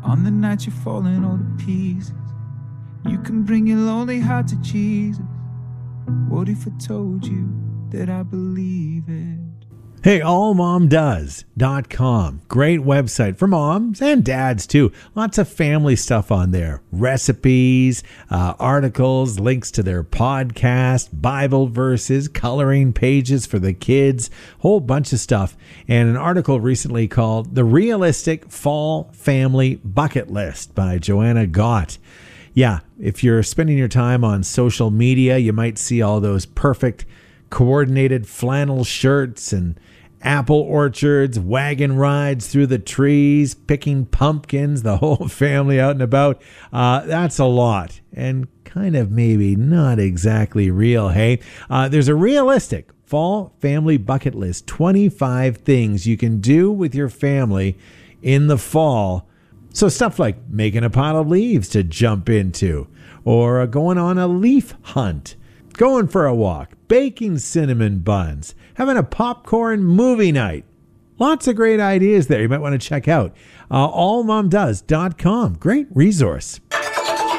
On the night you're falling all to pieces, you can bring your lonely heart to Jesus. What if I told you that I believe it? Hey, allmomdoes.com. Great website for moms and dads too. Lots of family stuff on there. Recipes, articles, links to their podcast, Bible verses, coloring pages for the kids, whole bunch of stuff. And an article recently called The Realistic Fall Family Bucket List by Joanna Gott. Yeah, if you're spending your time on social media, you might see all those perfect coordinated flannel shirts and apple orchards, wagon rides through the trees, picking pumpkins, the whole family out and about. That's a lot and kind of maybe not exactly real, hey? There's a realistic fall family bucket list, 25 things you can do with your family in the fall. So stuff like making a pile of leaves to jump into, or going on a leaf hunt, going for a walk, baking cinnamon buns, having a popcorn movie night. Lots of great ideas there you might want to check out. Allmomdoes.com. Great resource.